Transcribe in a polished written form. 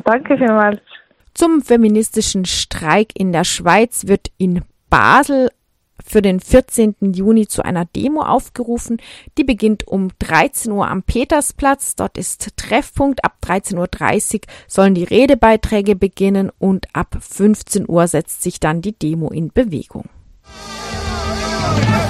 Danke vielmals. Zum feministischen Streik in der Schweiz wird in Basel für den 14. Juni zu einer Demo aufgerufen. Die beginnt um 13 Uhr am Petersplatz. Dort ist Treffpunkt. Ab 13.30 Uhr sollen die Redebeiträge beginnen und ab 15 Uhr setzt sich dann die Demo in Bewegung.